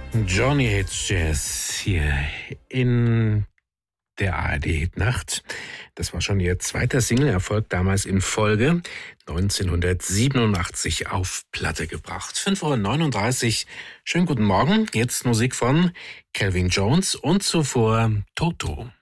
Johnny Hits Jazz hier in der ARD-Nacht. Das war schon ihr zweiter Single-Erfolg, damals in Folge, 1987 auf Platte gebracht. 5:39 Uhr, schönen guten Morgen. Jetzt Musik von Calvin Jones und zuvor Toto.